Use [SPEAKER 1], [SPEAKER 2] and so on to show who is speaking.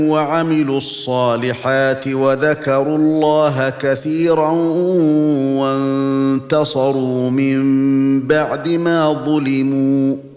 [SPEAKER 1] وعملوا الصالحات وذكروا الله كثيرا وانتصروا من بعد ما ظلموا